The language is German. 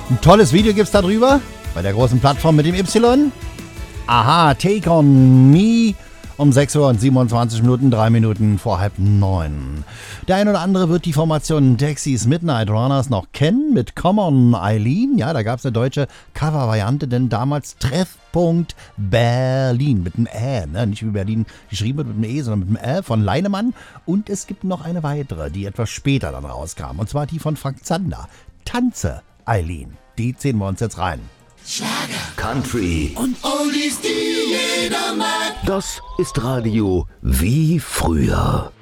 Ein tolles Video gibt's da drüber, bei der großen Plattform mit dem Y. Aha, Take on Me um 6 Uhr und 27 Minuten, 3 Minuten vor 8:30. Der ein oder andere wird die Formation Dexys Midnight Runners noch kennen mit Come on Eileen. Ja, da gab es eine deutsche Covervariante, denn damals Treffpunkt Berlin mit einem ne? Nicht wie Berlin geschrieben wird mit einem sondern mit einem von Leinemann. Und es gibt noch eine weitere, die etwas später dann rauskam, und zwar die von Frank Zander. Tanze Eileen. Die ziehen wir uns jetzt rein. Schlager, Country und Oldies, die jeder mag. Das ist Radio wie früher.